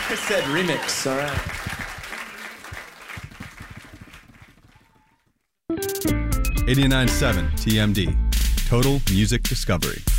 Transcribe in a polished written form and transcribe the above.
I said remix, all right. 89.7 TMD. Total Music Discovery.